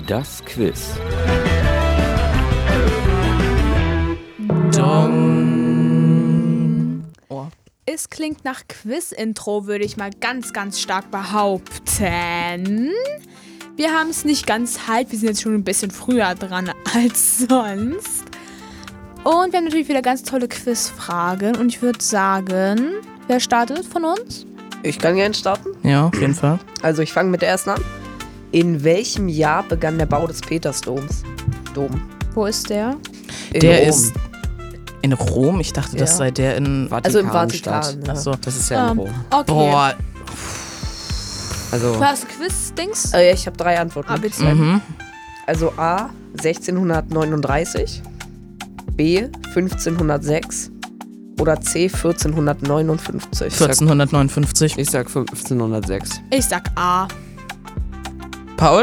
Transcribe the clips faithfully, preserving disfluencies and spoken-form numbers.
Das Quiz. Dong. Oh. Es klingt nach Quiz-Intro, würde ich mal ganz, ganz stark behaupten. Wir haben es nicht ganz halb, wir sind jetzt schon ein bisschen früher dran als sonst. Und wir haben natürlich wieder ganz tolle Quizfragen. Und ich würde sagen, wer startet von uns? Ich kann gerne starten. Ja, auf jeden Fall. Also ich fange mit der ersten an. In welchem Jahr begann der Bau des Petersdoms? Dom. Wo ist der? In Der Rom. ist in Rom. Ich dachte, das Ja. sei der in... Also im Vatikanstadt. Vatikan. Ja. Achso. Das ist ja in Ähm, Rom. okay. Boah. Also, Du hast Quiz-Dings? Äh, ich habe drei Antworten. Ah, bitte. Mhm. Also A, sechzehnhundertneununddreißig, B, fünfzehnhundertsechs oder C, vierzehnhundertneunundfünfzig. vierzehnhundertneunundfünfzig. ich sag fünfzehnhundertsechs. Ich sag A. Paul?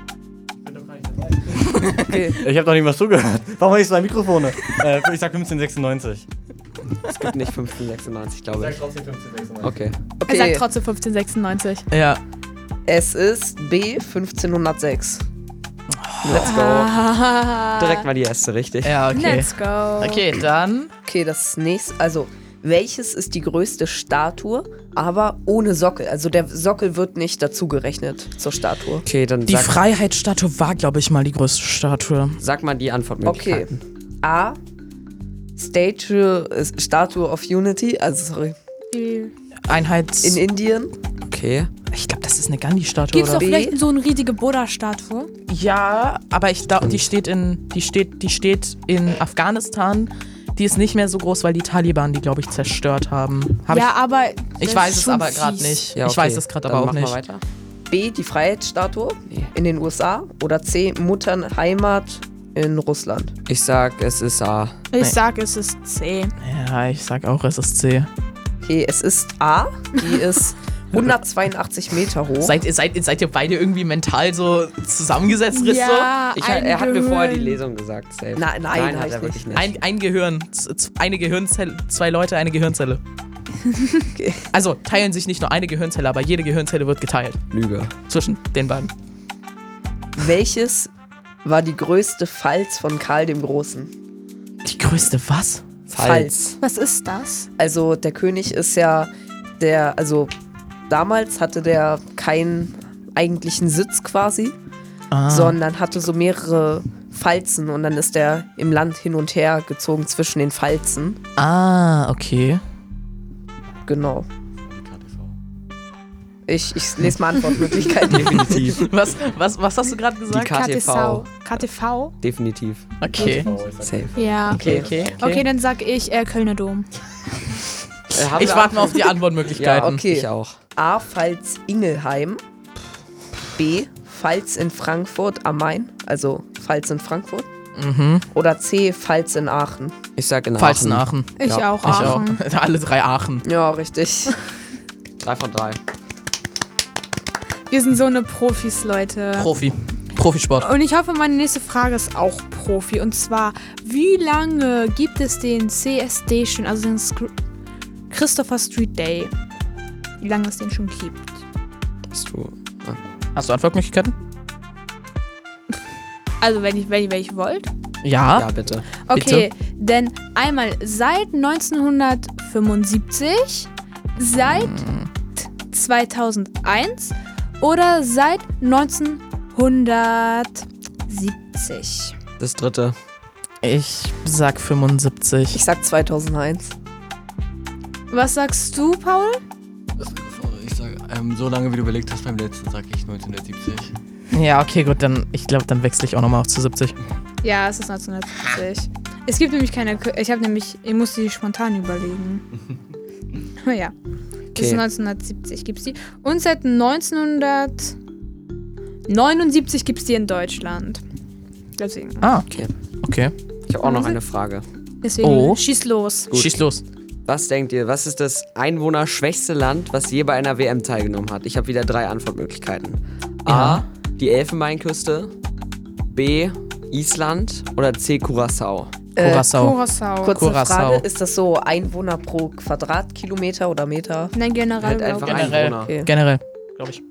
Okay. Ich habe doch nicht was zugehört. Warum habe ich zwei Mikrofone? äh, ich sag fünfzehnhundertsechsundneunzig. Es gibt nicht fünfzehnhundertsechsundneunzig, glaube ich. trotzdem fünfzehnhundertsechsundneunzig. Okay. Er sagt Okay, trotzdem fünfzehnhundertsechsundneunzig. Ja. es ist B, fünfzehnhundertsechs. Let's go. Ah. Direkt mal die erste, richtig? Ja, okay. Let's go. Okay, dann... Okay, das nächste, also welches ist die größte Statue, aber ohne Sockel? Also der Sockel wird nicht dazugerechnet zur Statue. Okay, dann Die sag, Freiheitsstatue war, glaube ich, mal die größte Statue. sag mal die Okay. Antwortmöglichkeiten. A, Statue, äh, Statue of Unity, also sorry, Die- Einheits... in Indien. Okay. ich glaube, das ist eine Gandhi-Statue, Gibt's oder? doch vielleicht so eine riesige Buddha-Statue? Ja, aber ich glaube, die steht in... Die steht, die steht in Afghanistan. Die ist nicht mehr so groß, weil die Taliban die, glaube ich, zerstört haben. Hab Ja, aber. ich, ich das weiß ist es schon aber gerade fies. nicht. Ja, Ich okay. weiß es gerade Dann aber auch mach nicht. Mal weiter. B, die Freiheitsstatue in den U S A oder C, Mutternheimat in Russland. Ich sag, es ist A. Ich Nee. sag, es ist C. Ja, ich sag auch, es ist C. Okay, es ist A, die ist hundertzweiundachtzig Meter hoch. Seid, ihr- seid, ihr- seid ihr beide irgendwie mental so zusammengesetzt, Risto? Ja, Ich, ein er hat mir vorher die Gehirn. Lesung gesagt, safe. Nein, nein, nein hab hat ich er wirklich nicht. nicht. Ein, ein Gehirn, z- z- eine Gehirnzelle, zwei Leute, eine Gehirnzelle. Okay. Also teilen sich nicht nur eine Gehirnzelle, aber jede Gehirnzelle wird geteilt Lüge. zwischen den beiden. Welches war die größte Pfalz von Karl dem Großen? Die größte was? Pfalz. Was ist das? Also der König ist ja der, also damals hatte der keinen eigentlichen Sitz quasi, Ah. sondern hatte so mehrere Pfalzen und dann ist der im Land hin und her gezogen zwischen den Pfalzen. ah, okay. Genau. Ich, ich lese mal Antwortmöglichkeiten. Definitiv. Was, was, was hast du gerade gesagt? K T V. K T V? Definitiv. Okay. Safe. Ja. Okay, okay. Okay, dann sag ich äh, Kölner Dom. Äh, haben Ich wir warte mal auch- auf die Antwortmöglichkeiten. Ja, okay. Ich auch. A. Pfalz Ingelheim. B. Pfalz in Frankfurt am Main. Also Pfalz in Frankfurt. Mhm. Oder C. Pfalz in Aachen. Ich sag in Falls in Aachen. Aachen. Ich Ja, auch. Ich auch. Aachen. Alle drei Aachen. Ja, richtig. Drei von drei. Wir sind so eine Profis, Leute. Profi. Profisport. Und ich hoffe, meine nächste Frage ist auch Profi. Und zwar, wie lange gibt es den C S D schon, also den Scr- Christopher Street Day? Wie lange es den schon gibt? Hast du. Ah. Hast du Antwortmöglichkeiten? Also, wenn ich, wenn ich, wenn ich wollt. Ja. Ja, bitte. Okay, denn einmal seit neunzehnhundertfünfundsiebzig, seit zweitausendeins oder seit neunzehnhundertsiebzig. Das dritte. Ich sag fünfundsiebzig. Ich sag zweitausendeins. Was sagst du, Paul? Ich sag, ähm, so lange wie du überlegt hast beim letzten, sag ich neunzehnhundertsiebzig. Ja, okay, gut, dann, ich glaube, dann wechsle ich auch nochmal auf zu siebzig. Ja, es ist neunzehnhundertsiebzig. Es gibt nämlich keine. Kü- Ich habe nämlich. Ich musste die spontan überlegen. Ja. Bis Okay. neunzehnhundertsiebzig gibt's die. Und seit neunzehnhundertneunundsiebzig gibt's die in Deutschland. Deswegen. Ah, Okay. okay. Ich habe auch noch eine Frage. Deswegen Oh. schieß los. Gut. Schieß los. Was denkt ihr, was ist das einwohnerschwächste Land, was je bei einer W M teilgenommen hat? Ich habe wieder drei Antwortmöglichkeiten. Ja. A. Die Elfenbeinküste. B. Island. Oder C. Curaçao. Curaçao. Curaçao. Kurze Curaçao. Frage, ist das so Einwohner pro Quadratkilometer oder Meter? Nein, generell. Halt glaub einfach ich. Generell. Einwohner. Okay. Generell, glaube ich.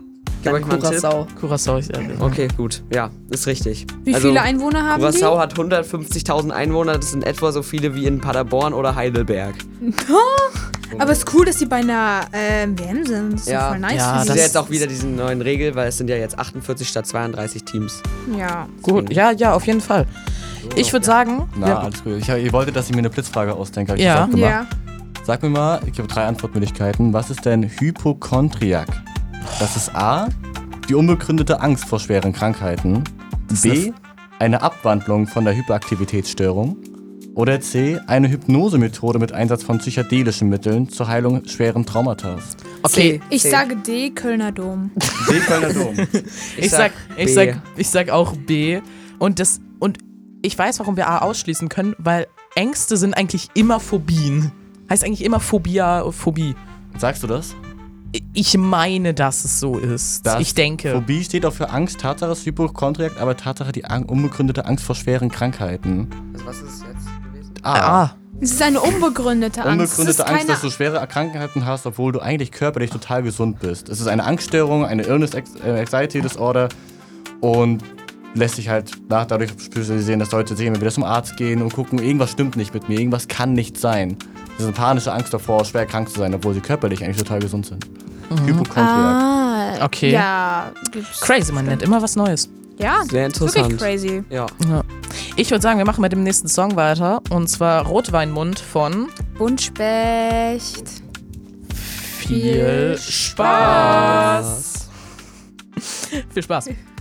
gebe euch mal einen Tipp. Curaçao. Curacao ist ja. Okay, gut. Ja, ist richtig. Wie Also, viele Einwohner haben Curaçao hat hundertfünfzigtausend Einwohner. Das sind etwa so viele wie in Paderborn oder Heidelberg. die? Aber es ist cool, dass die bei einer ähm, W M sind. Das ist Ja. ja voll nice Ja, für Das sie. ist das- ja jetzt auch wieder diesen neuen Regel, weil es sind ja jetzt achtundvierzig statt zweiunddreißig Teams. Ja. Gut, ja, ja, auf jeden Fall. Ich würde sagen, Na, wir, alles gut. Ich, ihr wolltet, dass ich mir eine Blitzfrage ausdenke. Hab ich Ja. das auch gemacht. Ja. Sag mir mal, ich habe drei Antwortmöglichkeiten. Was ist denn Hypochondriak? Das ist A, die unbegründete Angst vor schweren Krankheiten. B, eine Abwandlung von der Hyperaktivitätsstörung. Oder C, eine Hypnosemethode mit Einsatz von psychedelischen Mitteln zur Heilung schweren Traumata. okay, Ich C. sage D, Kölner Dom. D, Kölner Dom. ich sag, ich B. sag, ich sag auch B. Und das, und ich weiß, warum wir A ausschließen können, weil Ängste sind eigentlich immer Phobien. Heißt eigentlich immer Phobia, Phobie. Sagst du das? Ich meine, dass es so ist. Das ich denke. Phobie steht auch für Angst, Tatsache ist Hypochondriak, aber Tatsache die ang- unbegründete Angst vor schweren Krankheiten. Also was ist es jetzt gewesen? A. Ah, Es ist eine unbegründete Angst. Unbegründete es ist Angst, keine dass du schwere Krankheiten hast, obwohl du eigentlich körperlich total gesund bist. Es ist eine Angststörung, eine Illness-Anxiety-Disorder und lässt sich halt nach dadurch spezialisieren, dass Leute sehen, wenn wir zum Arzt gehen und gucken, irgendwas stimmt nicht mit mir, irgendwas kann nicht sein. Das ist eine panische Angst davor, schwer krank zu sein, obwohl sie körperlich eigentlich total gesund sind. Hypochondriak. Ah, Okay. Ja, gibt's. crazy, man nennt immer was Neues. Ja, Sehr ist wirklich interessant. crazy. Ja. Ich würde sagen, wir machen mit dem nächsten Song weiter. Und zwar Rotweinmund von Buntspecht. Viel Spaß. Viel Spaß.